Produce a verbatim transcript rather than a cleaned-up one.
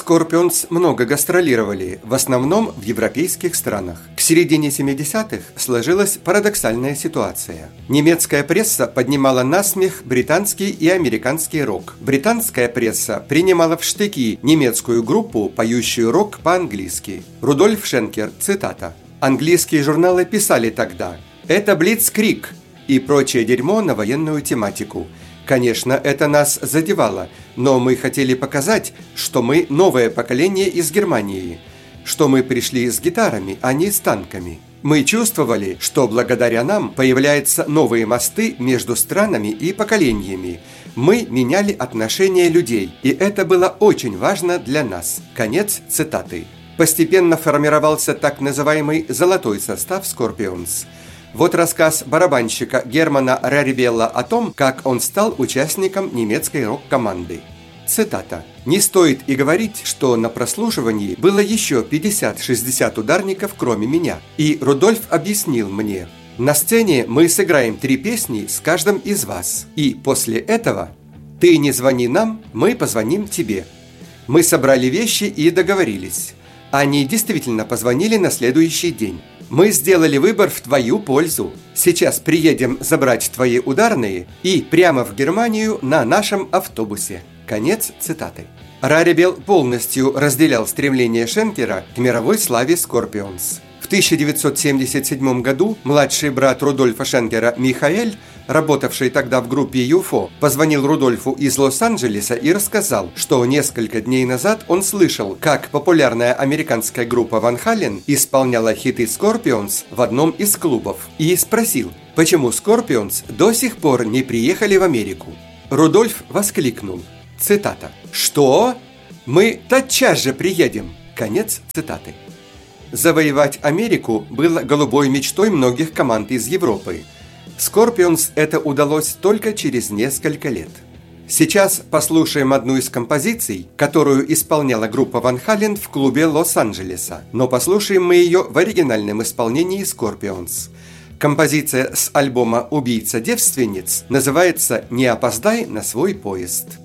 Scorpions много гастролировали, в основном в европейских странах. К середине семидесятых сложилась парадоксальная ситуация. Немецкая пресса поднимала на смех британский и американский рок. Британская пресса принимала в штыки немецкую группу, поющую рок по-английски. Рудольф Шенкер, цитата: «Английские журналы писали тогда: это блицкриг и прочее дерьмо на военную тематику. Конечно, это нас задевало, но мы хотели показать, что мы новое поколение из Германии, что мы пришли с гитарами, а не с танками. Мы чувствовали, что благодаря нам появляются новые мосты между странами и поколениями. Мы меняли отношения людей, и это было очень важно для нас». Конец цитаты. Постепенно формировался так называемый «золотой состав Scorpions». Вот рассказ барабанщика Германа Рарибелла о том, как он стал участником немецкой рок-команды. Цитата: «Не стоит и говорить, что на прослушивании было еще пятьдесят-шестьдесят ударников, кроме меня. И Рудольф объяснил мне: на сцене мы сыграем три песни с каждым из вас. И после этого ты не звони нам, мы позвоним тебе». Мы собрали вещи и договорились. Они действительно позвонили на следующий день. «Мы сделали выбор в твою пользу. Сейчас приедем забрать твои ударные и прямо в Германию на нашем автобусе». Конец цитаты. Рарибелл полностью разделял стремление Шенкера к мировой славе Scorpions. В тысяча девятьсот семьдесят седьмом году младший брат Рудольфа Шенкера Михаэль, работавший тогда в группе ю эф о, позвонил Рудольфу из Лос-Анджелеса и рассказал, что несколько дней назад он слышал, как популярная американская группа Ван Хален исполняла хиты Scorpions в одном из клубов, и спросил, почему Scorpions до сих пор не приехали в Америку. Рудольф воскликнул, цитата: «Что? Мы тотчас же приедем». Конец цитаты. Завоевать Америку было голубой мечтой многих команд из Европы. Scorpions это удалось только через несколько лет. Сейчас послушаем одну из композиций, которую исполняла группа Ван Хален в клубе Лос-Анджелеса, но послушаем мы ее в оригинальном исполнении Scorpions. Композиция с альбома «Убийца девственниц» называется «Не опоздай на свой поезд».